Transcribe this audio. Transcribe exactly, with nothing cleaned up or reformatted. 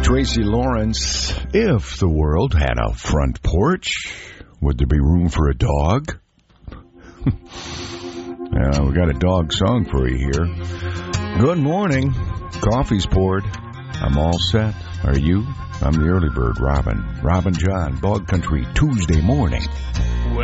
Tracy Lawrence. If the world had a front porch, would there be room for a dog? Yeah, we got a dog song for you here. Good morning. Coffee's poured. I'm all set. Are you? I'm the early bird, Robin. Robin John, Dog Country, Tuesday morning.